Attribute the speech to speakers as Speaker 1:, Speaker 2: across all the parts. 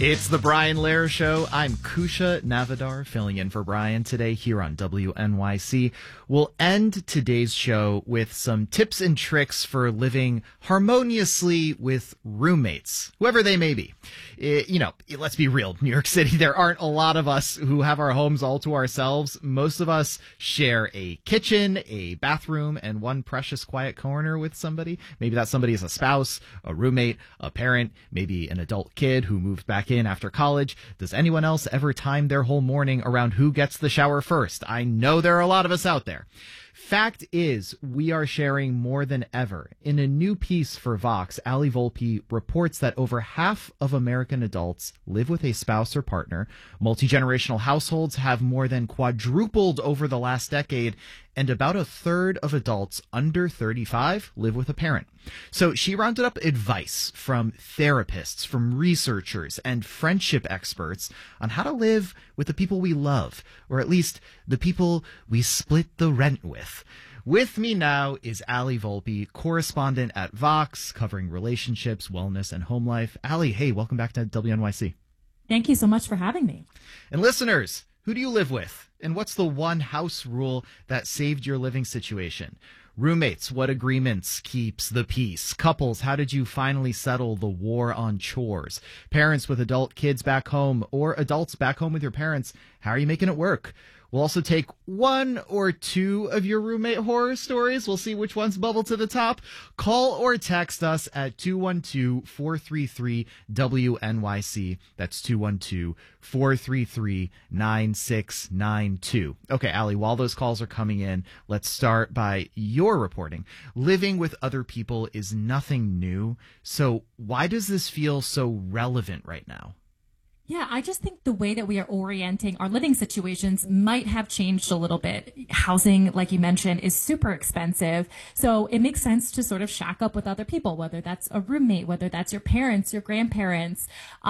Speaker 1: It's the Brian Lehrer Show. I'm Kusha Navadar, filling in for Brian today here on WNYC. We'll end today's show with some tips and tricks for living harmoniously with roommates, whoever they may be. Let's be real. New York City, there aren't a lot of us who have our homes all to ourselves. Most of us share a kitchen, a bathroom, and one precious quiet corner with somebody. Maybe that somebody is a spouse, a roommate, a parent, maybe an adult kid who moved back in after college. Does anyone else ever time their whole morning around who gets the shower first? I know there are a lot of us out there. Fact is, we are sharing more than ever. In a new piece for Vox, Ali Volpe reports that over half of American adults live with a spouse or partner. Multi-generational households have more than quadrupled over the last decade, and about a third of adults under 35 live with a parent. So she rounded up advice from therapists, from researchers, and friendship experts on how to live with the people we love, or at least the people we split the rent with. With me now is Ali Volpe, correspondent at Vox, covering relationships, wellness, and home life. Ali, hey, welcome back to WNYC.
Speaker 2: Thank you so much for having me.
Speaker 1: And listeners, who do you live with? And what's the one house rule that saved your living situation? Roommates, what agreements keeps the peace? Couples, how did you finally settle the war on chores? Parents with adult kids back home, or adults back home with your parents, how are you making it work? We'll also take one or two of your roommate horror stories. We'll see which ones bubble to the top. Call or text us at 212-433-WNYC. That's 212-433-9692. Okay, Ali, while those calls are coming in, let's start by your reporting. Living with other people is nothing new. So why does this feel so relevant right now?
Speaker 2: Yeah, I just think the way that we are orienting our living situations might have changed a little bit. Housing, like you mentioned, is super expensive. So it makes sense to sort of shack up with other people, whether that's a roommate, whether that's your parents, your grandparents.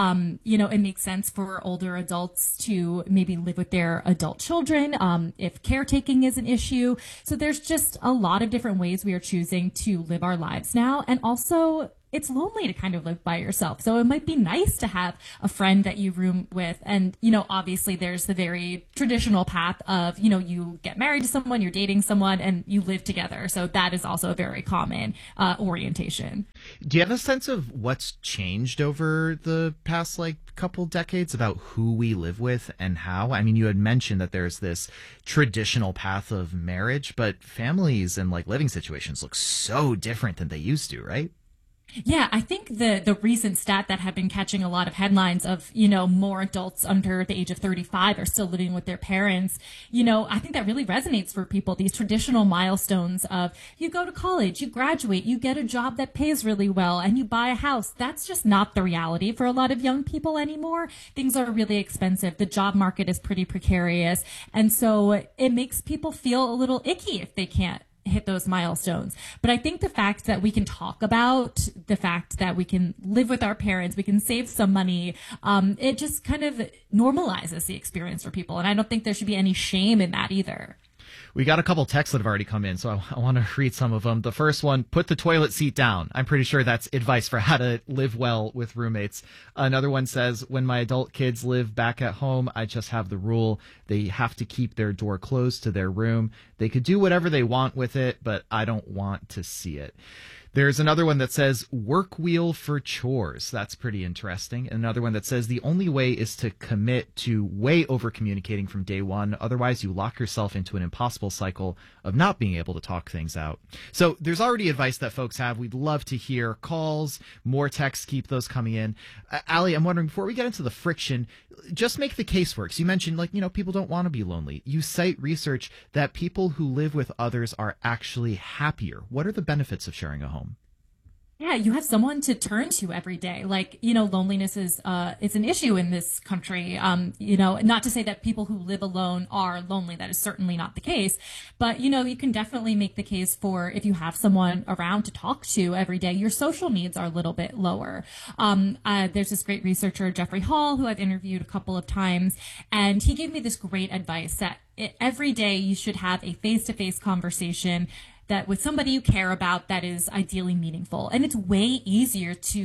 Speaker 2: It makes sense for older adults to maybe live with their adult children, if caretaking is an issue. So there's just a lot of different ways we are choosing to live our lives now. And also, it's lonely to kind of live by yourself. So it might be nice to have a friend that you room with. And, obviously there's the very traditional path of, you get married to someone, you're dating someone, and you live together. So that is also a very common orientation.
Speaker 1: Do you have a sense of what's changed over the past, couple decades about who we live with and how? I mean, you had mentioned that there's this traditional path of marriage, but families and living situations look so different than they used to, right?
Speaker 2: Yeah, I think the recent stat that have been catching a lot of headlines of, more adults under the age of 35 are still living with their parents. I think that really resonates for people. These traditional milestones of you go to college, you graduate, you get a job that pays really well, and you buy a house. That's just not the reality for a lot of young people anymore. Things are really expensive. The job market is pretty precarious. And so it makes people feel a little icky if they can't hit those milestones. But I think the fact that we can talk about the fact that we can live with our parents, we can save some money, it just kind of normalizes the experience for people. And I don't think there should be any shame in that either.
Speaker 1: We got a couple texts that have already come in, so I want to read some of them. The first one, put the toilet seat down. I'm pretty sure that's advice for how to live well with roommates. Another one says, when my adult kids live back at home, I just have the rule they have to keep their door closed to their room. They could do whatever they want with it, but I don't want to see it. There's another one that says work wheel for chores. That's pretty interesting. Another one that says the only way is to commit to way over communicating from day one. Otherwise, you lock yourself into an impossible cycle of not being able to talk things out. So there's already advice that folks have. We'd love to hear calls, more texts, keep those coming in. Ali, I'm wondering, before we get into the friction, just make the case work. So you mentioned, people don't want to be lonely. You cite research that people who live with others are actually happier. What are the benefits of sharing a home?
Speaker 2: Yeah, you have someone to turn to every day. Loneliness is an issue in this country. Not to say that people who live alone are lonely. That is certainly not the case. But, you can definitely make the case for if you have someone around to talk to every day, your social needs are a little bit lower. There's this great researcher, Jeffrey Hall, who I've interviewed a couple of times, and he gave me this great advice that every day you should have a face-to-face conversation that with somebody you care about that is ideally meaningful. And it's way easier to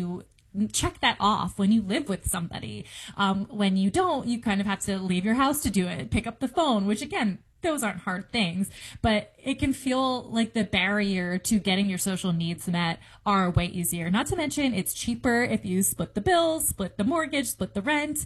Speaker 2: check that off when you live with somebody. When you don't, you kind of have to leave your house to do it, pick up the phone, which again, those aren't hard things, but it can feel like the barrier to getting your social needs met are way easier. Not to mention, it's cheaper if you split the bills, split the mortgage, split the rent.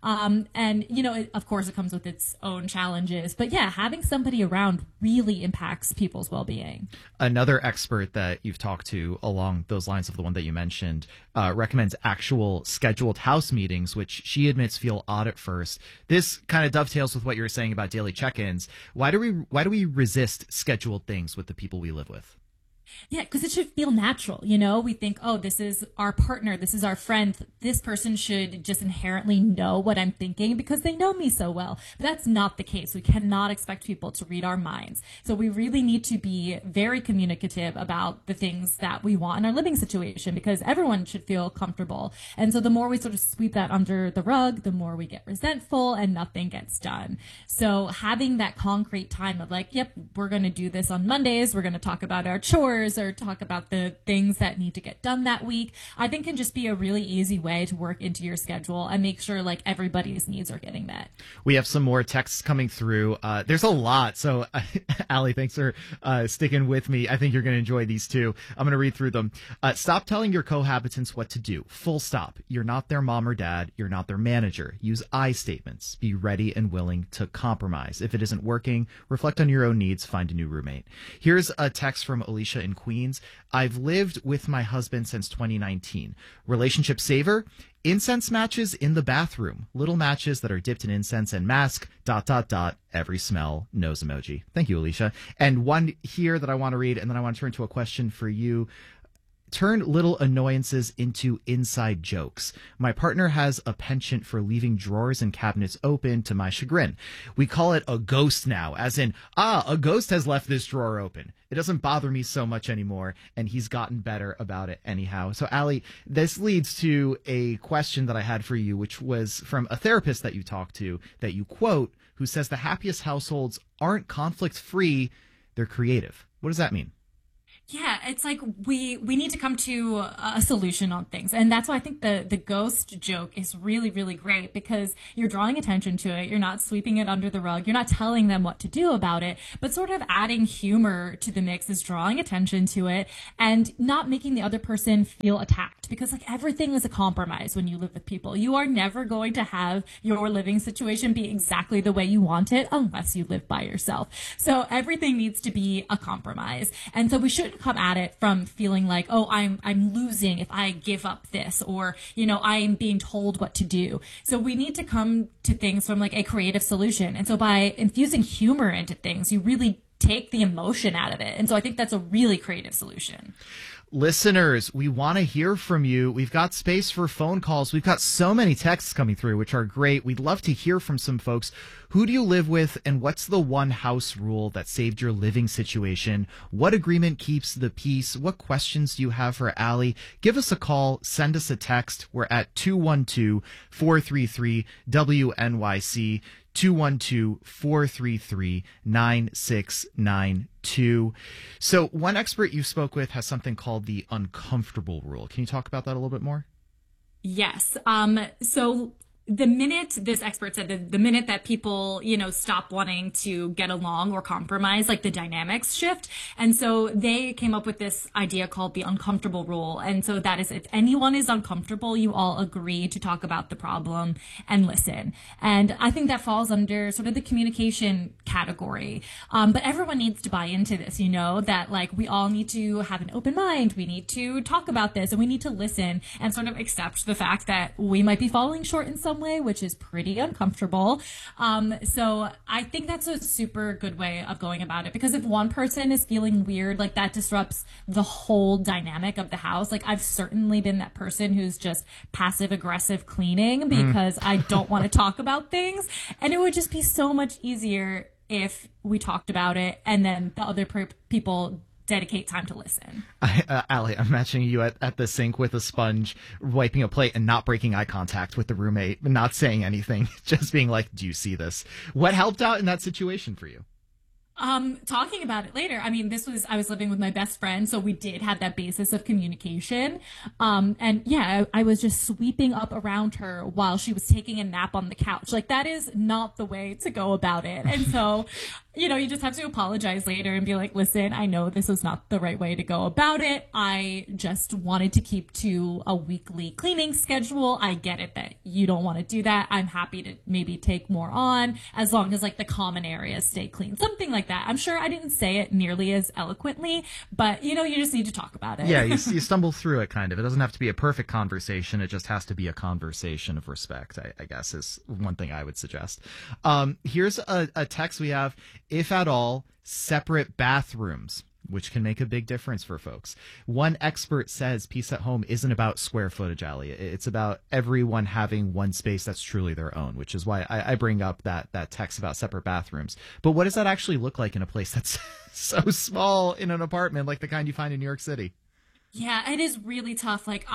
Speaker 2: And, of course, it comes with its own challenges. But yeah, having somebody around really impacts people's well-being.
Speaker 1: Another expert that you've talked to along those lines of the one that you mentioned recommends actual scheduled house meetings, which she admits feel odd at first. This kind of dovetails with what you were saying about daily check-ins. Why do we resist scheduled things with the people we live with?
Speaker 2: Yeah, because it should feel natural. We think, oh, this is our partner. This is our friend. This person should just inherently know what I'm thinking because they know me so well. But that's not the case. We cannot expect people to read our minds. So we really need to be very communicative about the things that we want in our living situation because everyone should feel comfortable. And so the more we sort of sweep that under the rug, the more we get resentful and nothing gets done. So having that concrete time of like, yep, we're going to do this on Mondays. We're going to talk about our chores or talk about the things that need to get done that week, I think can just be a really easy way to work into your schedule and make sure like everybody's needs are getting met.
Speaker 1: We have some more texts coming through. There's a lot. So Allie, thanks for sticking with me. I think you're going to enjoy these too. I'm going to read through them. Stop telling your cohabitants what to do. Full stop. You're not their mom or dad. You're not their manager. Use I statements. Be ready and willing to compromise. If it isn't working, reflect on your own needs. Find a new roommate. Here's a text from Alicia in Queens. I've lived with my husband since 2019. Relationship saver, incense matches in the bathroom. Little matches that are dipped in incense and mask, ... Every smell knows emoji. Thank you, Alicia. And one here that I want to read, and then I want to turn to a question for you. Turn little annoyances into inside jokes. My partner has a penchant for leaving drawers and cabinets open to my chagrin. We call it a ghost now, as in, a ghost has left this drawer open. It doesn't bother me so much anymore, and he's gotten better about it anyhow. So, Allie, this leads to a question that I had for you, which was from a therapist that you talked to, that you quote, who says the happiest households aren't conflict-free, they're creative. What does that mean?
Speaker 2: Yeah, it's like we need to come to a solution on things. And that's why I think the ghost joke is really, really great because you're drawing attention to it. You're not sweeping it under the rug. You're not telling them what to do about it, but sort of adding humor to the mix is drawing attention to it and not making the other person feel attacked because like everything is a compromise when you live with people. You are never going to have your living situation be exactly the way you want it unless you live by yourself. So everything needs to be a compromise. And so we shouldn't come at it from feeling like, oh, I'm losing if I give up this, or, I'm being told what to do. So we need to come to things from like a creative solution. And so by infusing humor into things, you really take the emotion out of it. And so I think that's a really creative solution.
Speaker 1: Listeners, we want to hear from you. We've got space for phone calls. We've got so many texts coming through, which are great. We'd love to hear from some folks. Who do you live with, and what's the one house rule that saved your living situation? What agreement keeps the peace? What questions do you have for Allie? Give us a call. Send us a text. We're at 212-433-WNYC. 212-433-9692. So one expert you spoke with has something called the uncomfortable rule. Can you talk about that a little bit more?
Speaker 2: Yes. So the minute this expert said the minute that people, stop wanting to get along or compromise, like the dynamics shift. And so they came up with this idea called the uncomfortable rule. And so that is if anyone is uncomfortable, you all agree to talk about the problem and listen. And I think that falls under sort of the communication category. But everyone needs to buy into this, that like we all need to have an open mind. We need to talk about this and we need to listen and sort of accept the fact that we might be falling short in some way, which is pretty uncomfortable. So I think that's a super good way of going about it, because if one person is feeling weird, like that disrupts the whole dynamic of the house. Like I've certainly been that person who's just passive aggressive cleaning because I don't want to talk about things. And it would just be so much easier if we talked about it and then the other people dedicate time to listen.
Speaker 1: Allie, I'm imagining you at the sink with a sponge, wiping a plate and not breaking eye contact with the roommate, not saying anything, just being like, do you see this? What helped out in that situation for you?
Speaker 2: Talking about it later. I mean, I was living with my best friend, so we did have that basis of communication. And yeah, I was just sweeping up around her while she was taking a nap on the couch. Like, that is not the way to go about it. And so, you just have to apologize later and be like, listen, I know this was not the right way to go about it. I just wanted to keep to a weekly cleaning schedule. I get it that you don't want to do that. I'm happy to maybe take more on as long as like the common areas stay clean. Something like that. I'm sure I didn't say it nearly as eloquently, but you just need to talk about it.
Speaker 1: Yeah, you stumble through it kind of. It doesn't have to be a perfect conversation. It just has to be a conversation of respect, I guess, is one thing I would suggest. Here's a text we have. If at all, separate bathrooms, which can make a big difference for folks. One expert says peace at home isn't about square footage, Ali. It's about everyone having one space that's truly their own, which is why I bring up that text about separate bathrooms. But what does that actually look like in a place that's so small in an apartment like the kind you find in New York City?
Speaker 2: Yeah, it is really tough. Like,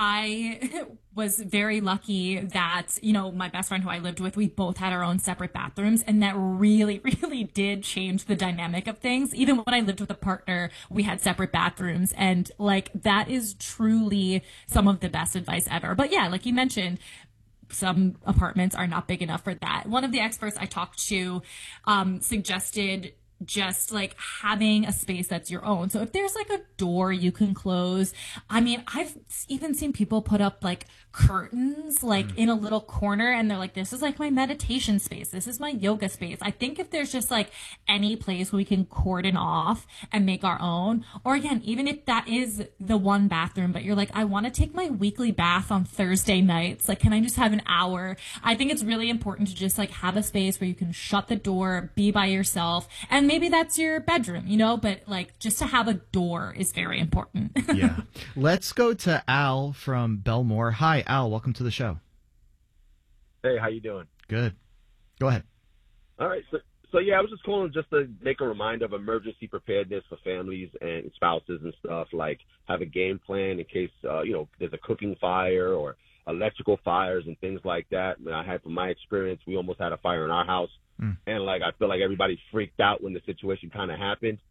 Speaker 2: I was very lucky that, my best friend who I lived with, we both had our own separate bathrooms. And that really, really did change the dynamic of things. Even when I lived with a partner, we had separate bathrooms. And like, that is truly some of the best advice ever. But yeah, like you mentioned, some apartments are not big enough for that. One of the experts I talked to suggested just like having a space that's your own. So if there's like a door you can close, I mean, I've even seen people put up like curtains like in a little corner, and they're like, this is like my meditation space, this is my yoga space. I think if there's just like any place where we can cordon off and make our own, or again, even if that is the one bathroom, but you're like, I want to take my weekly bath on Thursday nights, like, can I just have an hour? I think it's really important to just like have a space where you can shut the door, be by yourself, and maybe that's your bedroom, but like just to have a door is very important.
Speaker 1: Yeah. Let's go to Al from Belmore. Hi, Al. Welcome to the show.
Speaker 3: Hey, how you doing?
Speaker 1: Good. Go ahead.
Speaker 3: All right. So yeah, I was just calling just to make a reminder of emergency preparedness for families and spouses and stuff. Like, have a game plan in case there's a cooking fire or electrical fires and things like that. I had, from my experience, we almost had a fire in our house, and like I feel like everybody freaked out when the situation kind of happened.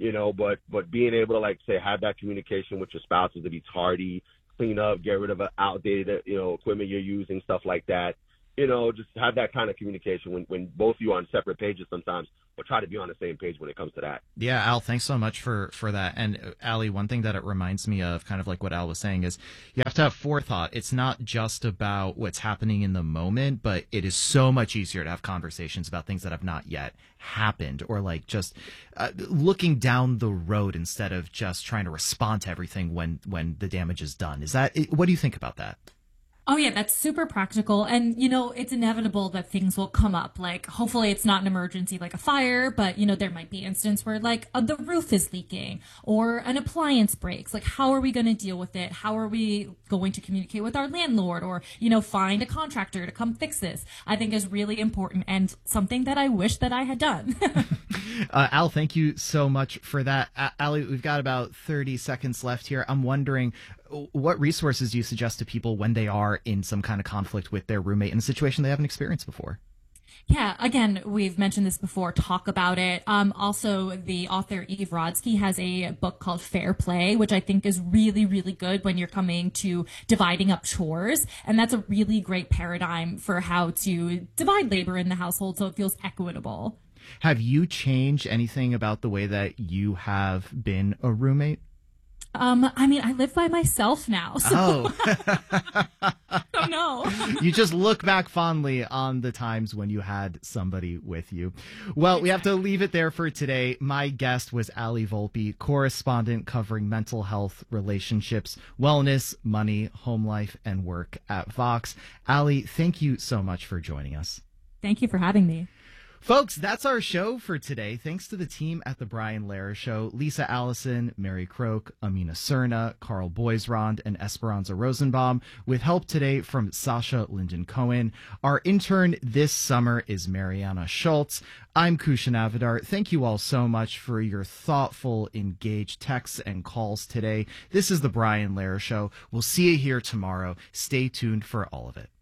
Speaker 3: But being able to, like, say, have that communication with your spouses, to be tardy, clean up, get rid of outdated, equipment you're using, stuff like that. Just have that kind of communication when both of you are on separate pages sometimes, but try to be on the same page when it comes to that.
Speaker 1: Yeah, Al, thanks so much for that. And Ali, one thing that it reminds me of, kind of like what Al was saying, is you have to have forethought. It's not just about what's happening in the moment, but it is so much easier to have conversations about things that have not yet happened, or like just looking down the road instead of just trying to respond to everything when the damage is done. What do you think about that?
Speaker 2: Oh yeah, that's super practical. And, it's inevitable that things will come up. Like, hopefully it's not an emergency like a fire, but, there might be instances where like the roof is leaking or an appliance breaks. Like, how are we going to deal with it? How are we going to communicate with our landlord, or, find a contractor to come fix this? I think is really important, and something that I wish that I had done.
Speaker 1: Al, thank you so much for that. Ali, we've got about 30 seconds left here. I'm wondering, what resources do you suggest to people when they are in some kind of conflict with their roommate in a situation they haven't experienced before?
Speaker 2: Yeah, again, we've mentioned this before. Talk about it. Also, the author Eve Rodsky has a book called Fair Play, which I think is really, really good when you're coming to dividing up chores. And that's a really great paradigm for how to divide labor in the household so it feels equitable.
Speaker 1: Have you changed anything about the way that you have been a roommate?
Speaker 2: I mean, I live by myself now, so I don't know.
Speaker 1: You just look back fondly on the times when you had somebody with you. Well, we have to leave it there for today. My guest was Ali Volpe, correspondent covering mental health, relationships, wellness, money, home life, and work at Vox. Ali, thank you so much for joining us.
Speaker 2: Thank you for having me.
Speaker 1: Folks, that's our show for today. Thanks to the team at The Brian Lehrer Show: Lisa Allison, Mary Croak, Amina Cerna, Carl Boisrond, and Esperanza Rosenbaum, with help today from Sasha Linden Cohen. Our intern this summer is Mariana Schultz. I'm Kusha Navidar. Thank you all so much for your thoughtful, engaged texts and calls today. This is The Brian Lehrer Show. We'll see you here tomorrow. Stay tuned for all of it.